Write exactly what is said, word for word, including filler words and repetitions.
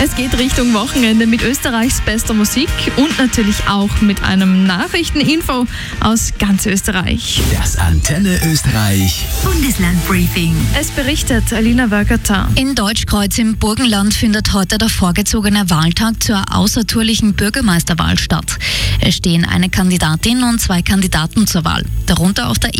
Es geht Richtung Wochenende mit Österreichs bester Musik und natürlich auch mit einem Nachrichteninfo aus ganz Österreich. Das Antenne Österreich Bundeslandbriefing. Es berichtet Alina Wörgerter. In Deutschkreuz im Burgenland findet heute der vorgezogene Wahltag zur außertourlichen Bürgermeisterwahl statt. Es stehen eine Kandidatin und zwei Kandidaten zur Wahl, darunter auch der